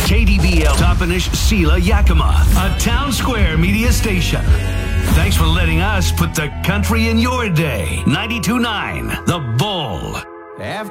KDBL Toppenish Sela Yakima, a Town Square media station. Thanks for letting us put the country in your day. 92.9 The Bull.